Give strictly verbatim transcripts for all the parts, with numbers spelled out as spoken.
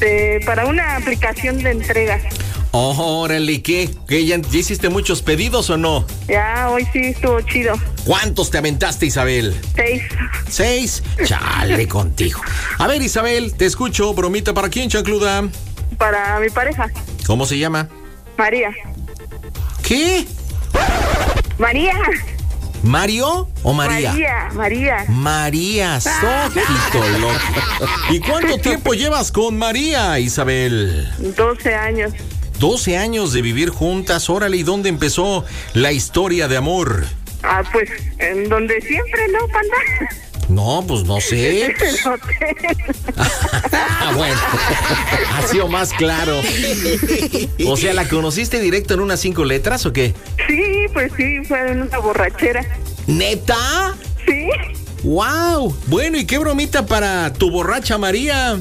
este, para una aplicación de entrega. Oh, órale, ¿qué? ¿Qué ya, ya hiciste muchos pedidos o no? Ya, hoy sí estuvo chido. ¿Cuántos te aventaste, Isabel? Seis. ¿Seis? Chale contigo. A ver, Isabel, te escucho. ¿Bromita para quién, chancluda? Para mi pareja. ¿Cómo se llama? María. ¿Qué? María. ¿Mario o María? María, María. María, Soquito loco. ¿Y cuánto tiempo llevas con María, Isabel? doce años. doce años de vivir juntas, órale, ¿y dónde empezó la historia de amor? Ah, pues, en donde siempre, ¿no, Panda? No, pues no sé. En el hotel. Ah, bueno, ha sido más claro. O sea, ¿la conociste directo en unas cinco letras o qué? Sí, pues sí, fue en una borrachera. ¿Neta? Sí. ¡Wow! Bueno, ¿y qué bromita para tu borracha María?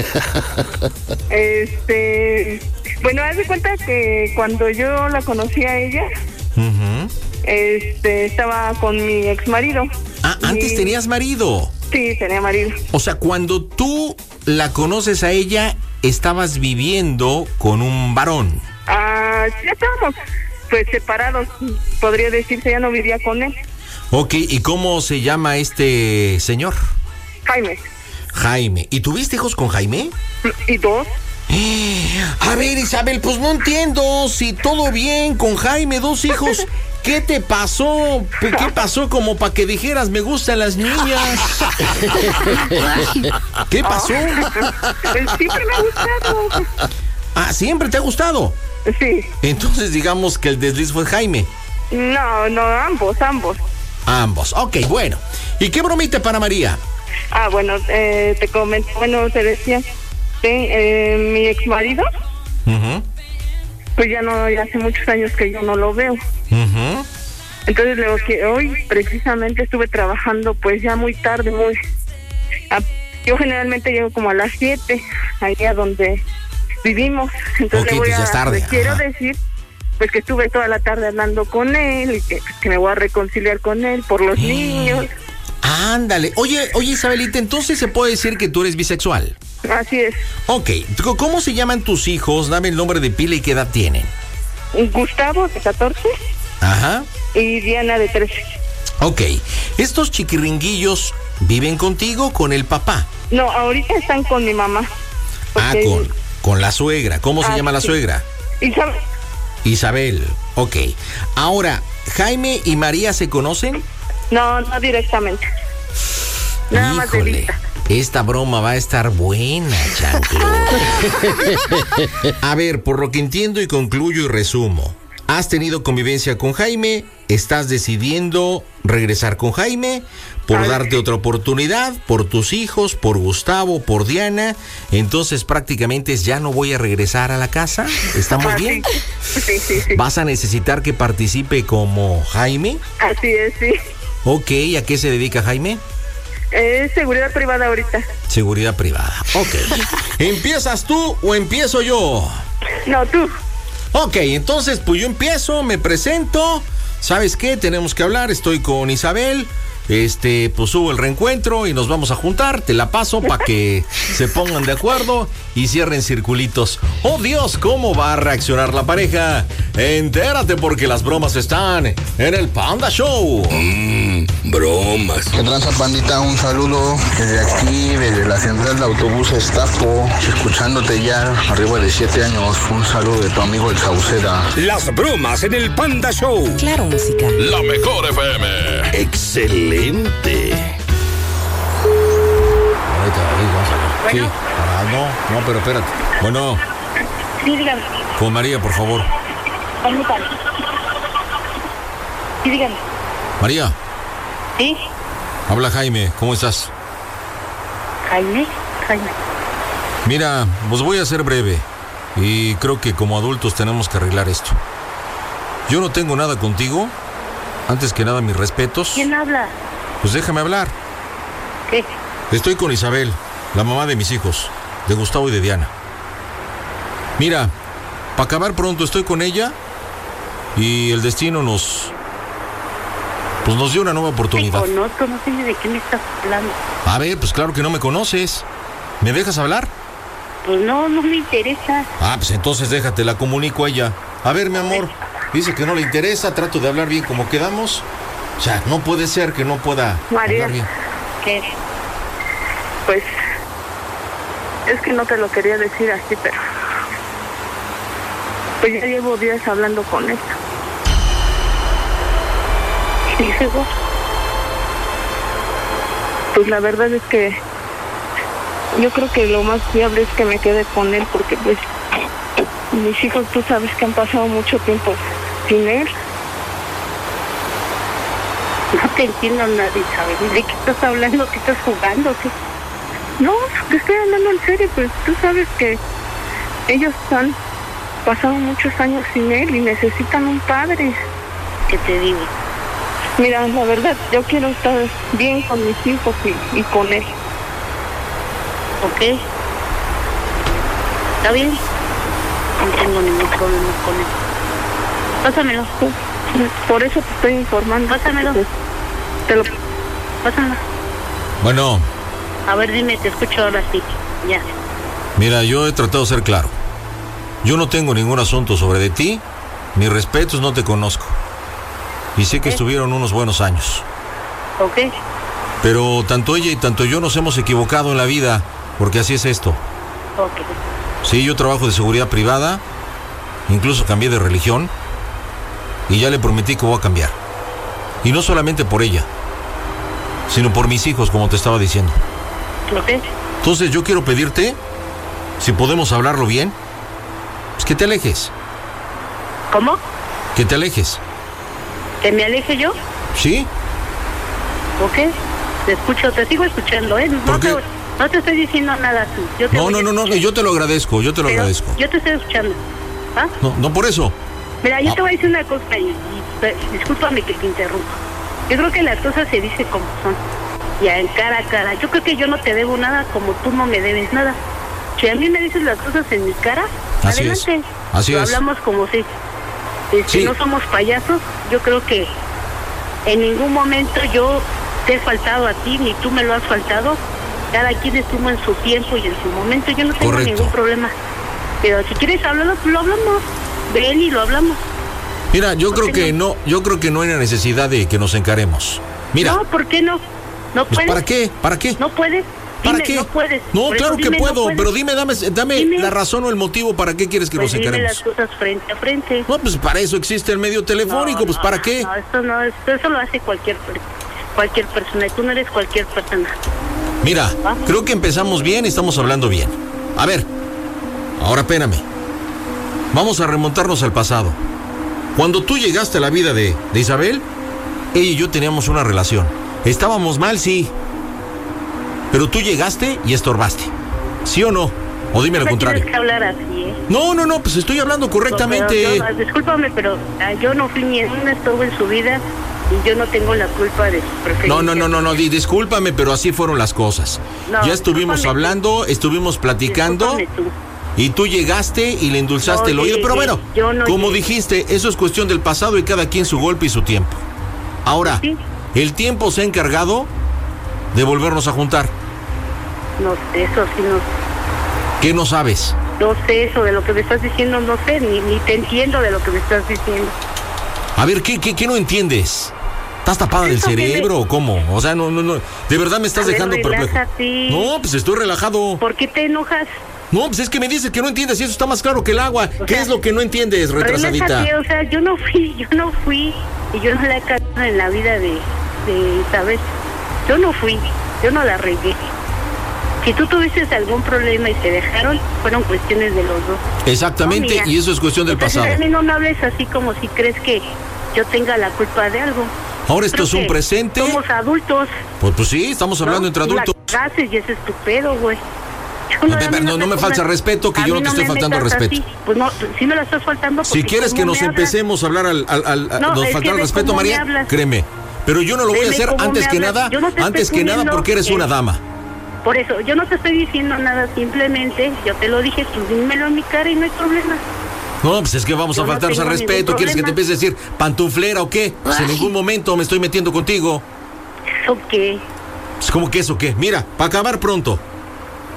Este, bueno, haz de cuenta que cuando yo la conocí a ella, uh-huh. este, estaba con mi ex marido. Ah, antes y... tenías marido. Sí, tenía marido. O sea, cuando tú la conoces a ella, estabas viviendo con un varón. Ah, ya estábamos, pues, separados, podría decirse, ya no vivía con él. Ok, ¿y cómo se llama este señor? Jaime. Jaime. ¿Y tuviste hijos con Jaime? ¿Y dos? A ver, Isabel, pues no entiendo. Si todo bien con Jaime, dos hijos, ¿qué te pasó? ¿Qué pasó como para que dijeras me gustan las niñas? ¿Qué pasó? Siempre me ha gustado. Ah, ¿siempre te ha gustado? Sí. Entonces digamos que el desliz fue Jaime. No, no, ambos, ambos. Ambos, ok, bueno. ¿Y qué bromita para María? Ah, bueno, eh, te comento, bueno, te decía, sí, eh, mi ex marido, uh-huh. pues ya no, ya hace muchos años que yo no lo veo. Uh-huh. Entonces luego que hoy precisamente estuve trabajando pues ya muy tarde, muy... A, yo generalmente llego como a las siete, allá donde vivimos. Entonces okay, le voy pues ya a, es tarde. le quiero decir pues que estuve toda la tarde hablando con él y que, que me voy a reconciliar con él por los niños. Ándale. Oye, oye Isabelita, entonces se puede decir que tú eres bisexual. Así es. Ok, ¿cómo se llaman tus hijos? Dame el nombre de pila y qué edad tienen. Gustavo, de catorce. Ajá. Y Diana, de trece. Ok, ¿estos chiquiringuillos viven contigo o con el papá? No, ahorita están con mi mamá. Ah, con, con la suegra. ¿Cómo se ah, llama la sí. suegra? Isabel. Isabel, ok. Ahora, ¿Jaime y María se conocen? No, no directamente. Nada más de Híjole, vista. esta broma va a estar buena, chanclo. A ver, por lo que entiendo y concluyo y resumo. Has tenido convivencia con Jaime, estás decidiendo regresar con Jaime por Ay. darte otra oportunidad, por tus hijos, por Gustavo, por Diana. Entonces prácticamente ya no voy a regresar a la casa. ¿Estamos ah, bien? Sí. Sí, sí, sí. ¿Vas a necesitar que participe como Jaime? Así es, sí. Ok, ¿a qué se dedica Jaime? Es seguridad privada ahorita. Seguridad privada, ok. ¿Empiezas tú o empiezo yo? No, tú. Ok, entonces pues yo empiezo, me presento. ¿Sabes qué? Tenemos que hablar, estoy con Isabel. Este, pues hubo el reencuentro y nos vamos a juntar. Te la paso para que se pongan de acuerdo y cierren circulitos. ¡Oh, Dios! ¿Cómo va a reaccionar la pareja? Entérate porque las bromas están en el Panda Show. Mmm, bromas. ¿Qué tranza, pandita? Un saludo desde aquí, desde la central de autobuses Tapo, escuchándote ya arriba de siete años. Un saludo de tu amigo el Sauceda. Las bromas en el Panda Show. Claro, música. La mejor F M. Excelente. Bueno. Sí. Ah, no, no, pero espérate. Bueno. Sí, dígame. Con María, por favor. Permítame. Sí, dígame. María. Sí. Habla Jaime, ¿cómo estás? Jaime, Jaime. Mira, pues voy a ser breve. Y creo que como adultos tenemos que arreglar esto. Yo no tengo nada contigo. Antes que nada, mis respetos. ¿Quién habla? Pues déjame hablar. ¿Qué? Estoy con Isabel, la mamá de mis hijos, de Gustavo y de Diana. Mira, para acabar pronto estoy con ella y el destino nos... Pues nos dio una nueva oportunidad. Te conozco, no sé ni de qué me estás hablando. A ver, pues claro que no me conoces. ¿Me dejas hablar? Pues no, no me interesa. Ah, pues entonces déjate, la comunico a ella. A ver, mi amor, dice que no le interesa, trato de hablar bien como quedamos. O sea, no puede ser que no pueda María, hablar bien. ¿Qué? pues es que no te lo quería decir así, pero pues ya llevo días hablando con él. ¿Y luego? Pues la verdad es que yo creo que lo más viable es que me quede con él, porque pues mis hijos, tú sabes que han pasado mucho tiempo sin él. No te entiendo nada, Isabel. ¿De qué estás hablando? ¿Qué estás jugando? ¿Qué? No, te estoy hablando en serio, pues tú sabes que ellos han pasado muchos años sin él y necesitan un padre. ¿Qué te digo? Mira, la verdad, yo quiero estar bien con mis hijos y, y con él. ¿Ok? ¿Está bien? No tengo ningún problema con él. Pásamelo. Por eso te estoy informando. Pásamelo. Pues, te lo... Pásamelo. Bueno, A ver, dime, te escucho ahora sí. Ya. mira, yo he tratado de ser claro. Yo no tengo ningún asunto sobre de ti. Mis respetos, no te conozco. Y sé que ¿Eh? estuvieron unos buenos años. ¿Ok? Pero tanto ella y tanto yo nos hemos equivocado en la vida, porque así es esto. Ok. Sí, yo trabajo de seguridad privada, incluso cambié de religión, y ya le prometí que voy a cambiar. Y no solamente por ella, sino por mis hijos, como te estaba diciendo. ¿Ok? Entonces yo quiero pedirte, si podemos hablarlo bien, pues que te alejes, ¿Cómo? que te alejes. ¿Que me aleje yo? ¿Sí? ¿Ok? Te escucho, te sigo escuchando, ¿eh? No, ¿Por te, qué? no te estoy diciendo nada tú. Yo te No, voy no, a no, no, escuchar. yo te lo agradezco, yo te lo Pero agradezco. Yo te estoy escuchando. ¿Ah? No, no por eso. Mira, yo Ah. te voy a decir una cosa y, y pe- discúlpame que te interrumpa. Yo creo que las cosas se dicen como son. Ya en cara a cara. Yo creo que yo no te debo nada como tú no me debes nada. Si a mí me dices las cosas en mi cara, Así adelante. es, así Lo es. hablamos como si, si Sí. no somos payasos. Yo creo que en ningún momento yo te he faltado a ti, ni tú me lo has faltado. Cada quien estuvo en su tiempo y en su momento. Yo no tengo Correcto. ningún problema. Pero si quieres hablarlo, pues lo hablamos. Ven y lo hablamos. Mira, yo ¿Por creo qué que no, yo creo que no hay la necesidad de que nos encaremos. Mira, No, ¿por qué no? ¿No pues puedes? ¿para qué? ¿Para qué? ¿No puedes? ¿Para Dime, qué? no puedes. No, Por claro eso que dime, no puedo, puedes. pero dime, dame, dame Dime. la razón o el motivo para qué quieres que Pues nos dime encaremos. las cosas frente a frente. No, pues para eso existe el medio telefónico, No, pues no, ¿para qué? No, esto no, esto, eso lo hace cualquier per- cualquier persona y tú no eres cualquier persona. Mira, ¿Ah? creo que empezamos bien y estamos hablando bien. A ver, ahora espérame. Vamos a remontarnos al pasado. Cuando tú llegaste a la vida de, de Isabel, ella y yo teníamos una relación. Estábamos mal, sí. Pero tú llegaste y estorbaste. ¿Sí o no? O dime lo No me contrario. tienes que hablar así, ¿eh? No, no, no, pues estoy hablando correctamente. Pero yo- discúlpame, pero ah, yo no fui ni en un estorbo en su vida y yo no tengo la culpa de sus preferencias. No, no, no, no, no, di- discúlpame, pero así fueron las cosas. No, ya estuvimos discúlpame tú. hablando, estuvimos platicando. Discúlpame tú. Y tú llegaste y le endulzaste No el oído. llegué, Pero bueno, yo no como llegué. dijiste, eso es cuestión del pasado y cada quien su golpe y su tiempo. Ahora, Sí. el tiempo se ha encargado de volvernos a juntar. No sé, eso sí no, ¿Qué no sabes? no sé eso de lo que me estás diciendo, no sé, ni, ni te entiendo de lo que me estás diciendo. A ver, ¿qué, qué, qué no entiendes? ¿Estás tapada del Eso que me- cerebro o cómo? O sea, no, no, no. De verdad me estás A ver, dejando perplejo. relájate. No, pues estoy relajado. ¿Por qué te enojas? No, pues es que me dices que no entiendes y eso está más claro que el agua. O ¿Qué sea, es lo que no entiendes, retrasadita? Relájate, o sea, yo no fui, yo no fui y yo no la he cagado en la vida de, de Isabel. Yo no fui, yo no la regué. Si tú tuviste algún problema y se dejaron, fueron cuestiones de los dos. Exactamente, No, mira. y eso es cuestión del Entonces, pasado. a mí no me hables así como si crees que yo tenga la culpa de algo. Ahora esto Creo es un que presente. Somos adultos. Pues, pues sí, estamos hablando ¿no? entre Tú la adultos. cagaste y ese es tu pedo, güey. Yo No, a mí pero no- no me falta respeto, que a yo mí no te estoy me faltando metas respeto. así. Pues no, sí me la estás faltando. Si porque quieres que ¿cómo nos me hablas? empecemos a hablar al, al, al- a- No, nos es que faltar el ve respeto, cómo me María, hablas. créeme. Pero yo no lo voy a Veme hacer cómo antes me que hablas. nada, Yo no te antes estoy que nada poniendo porque eres que- una dama. Por eso, yo no te estoy diciendo nada, simplemente yo te lo dije, tú dímelo en mi cara y no hay problema. No, pues es que vamos Yo a no faltarnos al tengo ningún respeto. ¿Quieres que te problema. empiece a decir pantuflera o qué? Pues en Ay. ningún momento me estoy metiendo contigo. ¿Eso qué? Pues como que eso qué. Mira, para acabar pronto.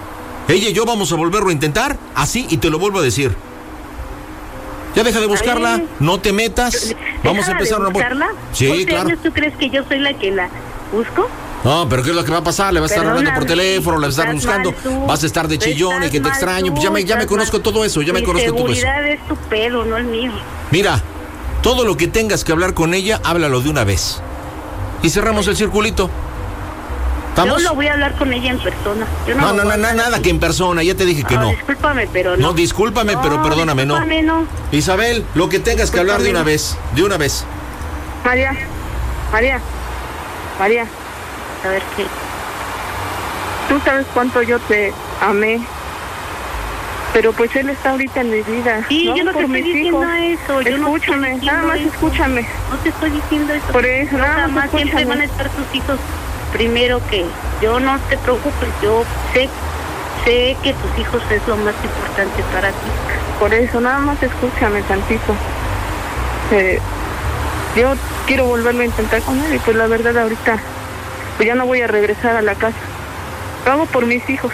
Ella y yo vamos a volverlo a intentar, así, y te lo vuelvo a decir. Ya deja de buscarla, Ay, no te metas. Vamos a empezar una buscarla. Sí, claro. ¿Tú crees que yo soy la que la busco? No, pero ¿qué es lo que va a pasar? Le vas a estar hablando por teléfono, le vas a estar buscando, vas a estar de chillón y que te extraño. Pues ya me, ya me conozco todo eso, ya me conozco todo eso. Mi seguridad es tu pedo, no el mío. Mira, todo lo que tengas que hablar con ella, háblalo de una vez. Y cerramos el circulito. ¿Estamos? Yo lo voy a hablar con ella en persona. Yo no, no, no, no nada que en persona, ya te dije que no. no. Discúlpame, pero no. No, discúlpame, no, pero perdóname, discúlpame, no. no. Isabel, lo que tengas que hablar de una vez, de una vez. María, María, María. A ver qué. Tú sabes cuánto yo te amé, pero pues él está ahorita en mi vida. Sí, no yo no te por estoy mis diciendo hijos. eso. Yo escúchame, no nada más eso. escúchame. No te estoy diciendo eso. Por eso, nada más más escúchame. siempre van a estar tus hijos primero que yo. No te preocupes, yo sé, sé que tus hijos es lo más importante para ti. Por eso, nada más escúchame tantito. Eh, yo quiero volverlo a intentar con él y pues la verdad ahorita pues ya no voy a regresar a la casa. Lo hago por mis hijos.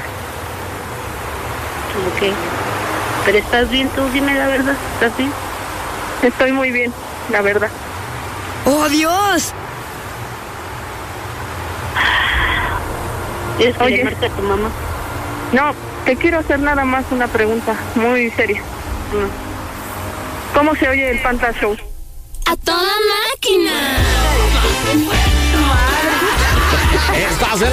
Ok. Pero ¿estás bien tú? Dime la verdad. ¿Estás bien? Estoy muy bien, la verdad. ¡Oh, Dios! ¿Tienes que Oye. llamarte a tu mamá? No, te quiero hacer nada más una pregunta muy seria. ¿Cómo se oye el Panda Show? ¡A toda máquina! Estás en